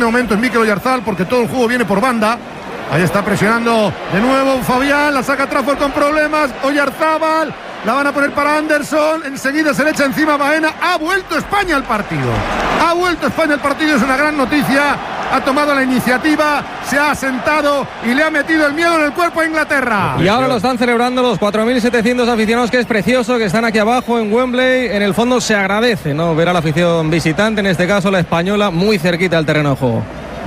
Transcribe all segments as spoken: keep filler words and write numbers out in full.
momento es Mikel Oyarzabal, porque todo el juego viene por banda. Ahí está presionando de nuevo Fabián, la saca Trafford con problemas, Oyarzabal, la van a poner para Anderson, enseguida se le echa encima Baena. Ha vuelto España al partido, ha vuelto España al partido, es una gran noticia. Ha tomado la iniciativa, se ha sentado y le ha metido el miedo en el cuerpo a Inglaterra. Y ahora lo están celebrando los cuatro mil setecientos aficionados, que es precioso, que están aquí abajo en Wembley. En el fondo se agradece, ¿no?, ver a la afición visitante, en este caso la española, muy cerquita del terreno de juego.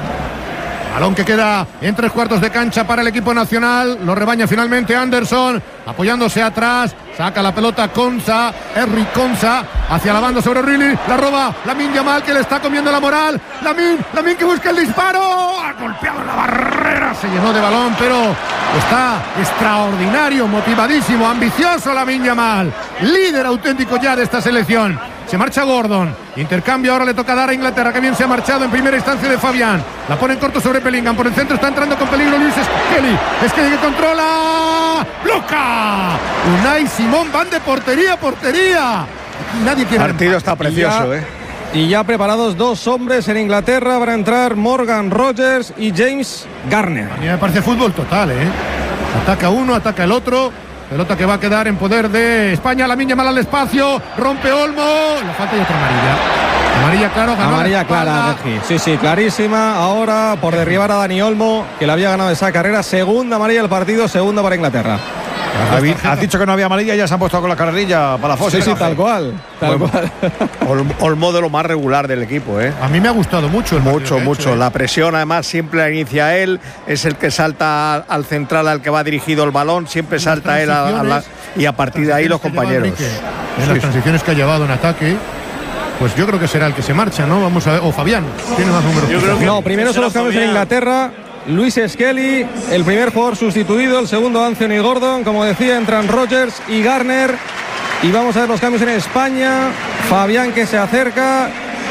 Balón que queda en tres cuartos de cancha para el equipo nacional. Lo rebaña finalmente Anderson, apoyándose atrás. Saca la pelota Konsa, Henry Konsa, hacia la banda sobre Riley. La roba Lamine Yamal, que le está comiendo la moral. Lamine, Lamine que busca el disparo. Ha golpeado en la barrera, se llenó de balón, pero está extraordinario, motivadísimo, ambicioso Lamine Yamal. Líder auténtico ya de esta selección. Se marcha Gordon, intercambio, ahora le toca dar a Inglaterra, que bien se ha marchado en primera instancia de Fabián. La pone en corto sobre Bellingham, por el centro está entrando con peligro Luis Skelly. Skelly que controla, bloca. Unai Simón, van de portería a portería. Nadie quiere. El partido está precioso, ya, eh. Y ya preparados dos hombres en Inglaterra, van a entrar Morgan Rogers y James Garner. A mí me parece fútbol total, eh. Ataca uno, ataca el otro. Pelota que va a quedar en poder de España. Lamine Yamal al espacio, rompe Olmo. La falta y otra amarilla. Amarilla, claro, ganó. Amarilla clara, Regi. Sí, sí, clarísima. Ahora por derribar a Dani Olmo, que le había ganado esa carrera. Segunda amarilla del partido, segunda para Inglaterra. Has dicho que no había amarilla y ya se han puesto con la carrerilla para la fosa. Sí, sí, tal cual, tal bueno, cual. Olmo de lo más regular del equipo, ¿eh? A mí me ha gustado mucho el Mucho, mucho. Hecho, ¿eh? La presión, además, siempre la inicia él. Es el que salta al central al que va dirigido el balón. Siempre las salta él a, a la, y a partir de ahí los compañeros. Enrique, en las transiciones que ha llevado en ataque, pues yo creo que será el que se marcha, ¿no? Vamos a ver. O Fabián, tiene más números. Yo creo que no, primero son los cambios en Inglaterra. Luis Skelly, el primer jugador sustituido, el segundo Anthony Gordon, como decía, entran Rogers y Garner. Y vamos a ver los cambios en España. Fabián, que se acerca.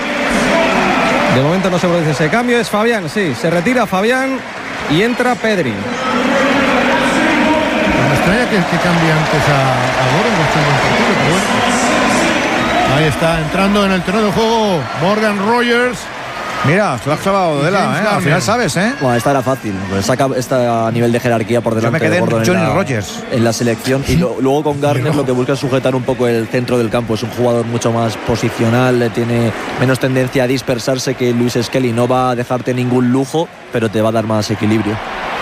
De momento no se produce ese cambio, es Fabián, sí, se retira Fabián y entra Pedri. Me extraña que, que cambie antes a, a Gordon, partido, pero bueno. Ahí está, entrando en el terreno de juego Morgan Rogers. Mira, te lo has clavado de la, ¿eh? Al final sabes, ¿eh? Bueno, esta era fácil. Pues saca está a nivel de jerarquía por delante. Yo me quedé de Gordon en Johnny en la, Rogers. En la selección. Y lo, luego con Garner lo que busca es sujetar un poco el centro del campo. Es un jugador mucho más posicional, tiene menos tendencia a dispersarse que Luis Skelly. No va a dejarte ningún lujo, pero te va a dar más equilibrio.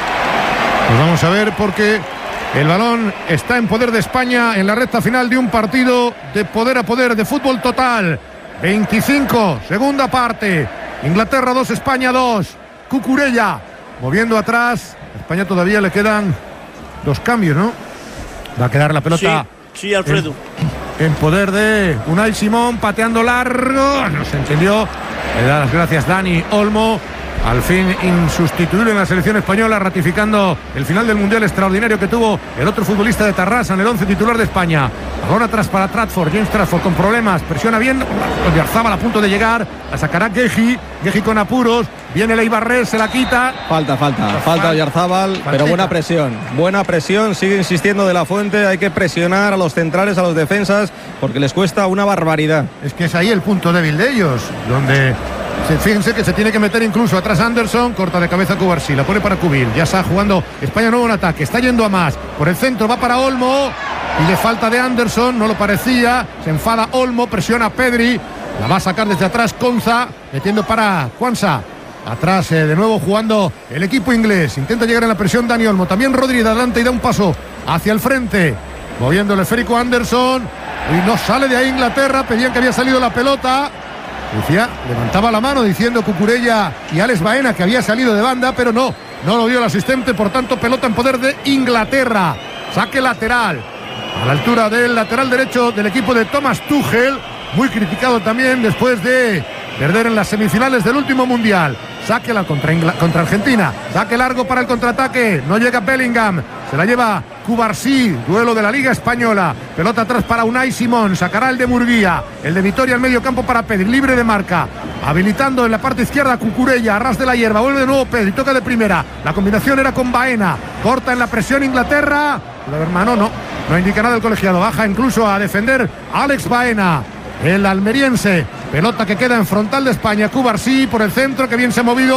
Pues vamos a ver, porque el balón está en poder de España en la recta final de un partido de poder a poder, de fútbol total. veinticinco, segunda parte. Inglaterra dos, España dos. Cucurella moviendo atrás. A España todavía le quedan dos cambios, ¿no? Va a quedar la pelota. Sí, sí, Alfredo. En, en poder de Unai Simón, pateando largo. No se entendió. Le da las gracias Dani Olmo. Al fin insustituible en la selección española, ratificando el final del Mundial extraordinario que tuvo el otro futbolista de Tarrasa en el once titular de España. Ahora atrás para Trafford, James Trafford con problemas, presiona bien, Oyarzabal a punto de llegar, la sacará Geji, Geji con apuros, viene Leibarrer, se la quita. Falta, falta, falta, falta Oyarzabal, pero buena presión, buena presión, sigue insistiendo De La Fuente, hay que presionar a los centrales, a los defensas, porque les cuesta una barbaridad. Es que es ahí el punto débil de ellos, donde... Fíjense que se tiene que meter incluso atrás Anderson, corta de cabeza Cubarsí, la pone para Cubil, ya está jugando España nuevo en ataque, está yendo a más, por el centro va para Olmo y le falta de Anderson, no lo parecía, se enfada Olmo, presiona a Pedri, la va a sacar desde atrás Konsa, metiendo para Kwanza, atrás eh, de nuevo jugando el equipo inglés, intenta llegar en la presión Dani Olmo, también Rodri de adelante y da un paso hacia el frente, moviendo el esférico Anderson y no sale de ahí Inglaterra, pedían que había salido la pelota. Decía, levantaba la mano diciendo Cucurella y Alex Baena que había salido de banda, pero no, no lo vio el asistente, por tanto pelota en poder de Inglaterra. Saque lateral, a la altura del lateral derecho del equipo de Thomas Tuchel, muy criticado también después de perder en las semifinales del último Mundial. Saque la contra, Ingl- contra Argentina, saque largo para el contraataque, no llega Bellingham, se la lleva Cubarsí, duelo de la Liga Española, pelota atrás para Unai Simón, sacará el de Murguía, el de Vitoria al medio campo para Pedri, libre de marca, habilitando en la parte izquierda Cucurella, a ras de la hierba, vuelve de nuevo Pedri, toca de primera, la combinación era con Baena, corta en la presión Inglaterra, pero hermano no, no indica nada el colegiado, baja incluso a defender a Alex Baena, el almeriense, pelota que queda en frontal de España, Cubarsí por el centro, que bien se ha movido.